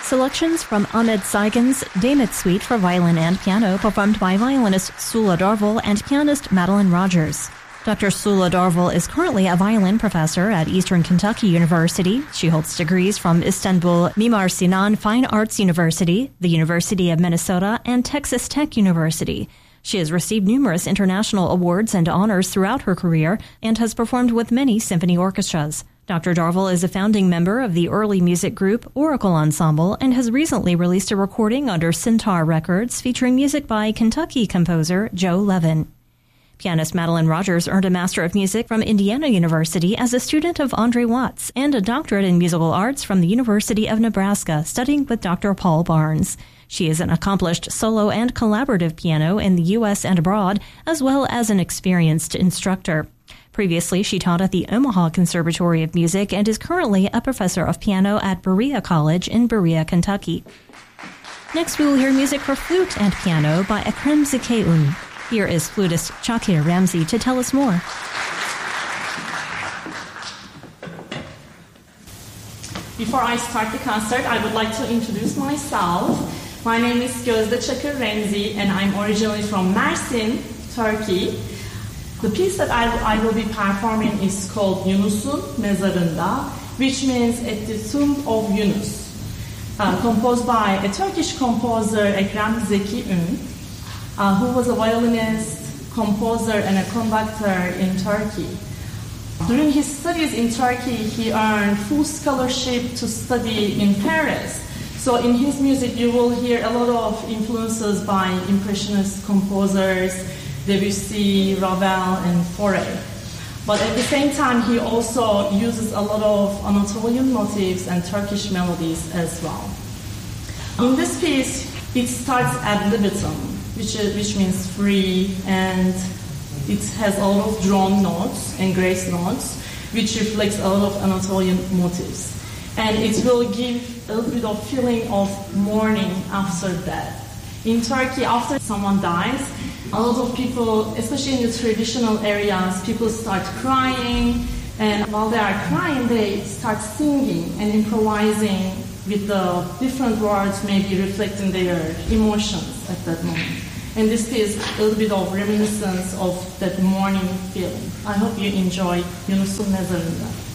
Selections from Ahmed Saigan's Damet Suite for violin and piano, performed by violinist Sula Darvel and pianist Madeline Rogers. Dr. Sula Darvel is currently a violin professor at Eastern Kentucky University. She holds degrees from Istanbul Mimar Sinan Fine Arts University, the University of Minnesota, and Texas Tech University. She has received numerous international awards and honors throughout her career and has performed with many symphony orchestras. Dr. Darvel is a founding member of the early music group Oracle Ensemble and has recently released a recording under Centaur Records featuring music by Kentucky composer Joe Levin. Pianist Madeline Rogers earned a Master of Music from Indiana University as a student of Andre Watts and a doctorate in musical arts from the University of Nebraska, studying with Dr. Paul Barnes. She is an accomplished solo and collaborative piano in the U.S. and abroad, as well as an experienced instructor. Previously, she taught at the Omaha Conservatory of Music and is currently a professor of piano at Berea College in Berea, Kentucky. Next, we will hear music for flute and piano by Ekrem Zikeun. Here is flutist Shakir Ramzi to tell us more. Before I start the concert, I would like to introduce myself. My name is Gözde Çakır Remzi, and I'm originally from Mersin, Turkey. The piece that I will be performing is called Yunus'un Mezarında, which means at the tomb of Yunus, composed by a Turkish composer, Ekrem Zikeun, who was a violinist, composer, and a conductor in Turkey. During his studies in Turkey, he earned full scholarship to study in Paris. So in his music, you will hear a lot of influences by Impressionist composers, Debussy, Ravel, and Fauré. But at the same time, he also uses a lot of Anatolian motifs and Turkish melodies as well. In this piece, it starts ad libitum, which means free, and it has a lot of drawn notes and grace notes, which reflects a lot of Anatolian motifs. And it will give a little bit of feeling of mourning after death. In Turkey, after someone dies, a lot of people, especially in the traditional areas, people start crying, and while they are crying, they start singing and improvising with the different words, maybe reflecting their emotions at that moment. And this is a little bit of reminiscence of that mourning feeling. I hope you enjoy Yunus'un Mezarında.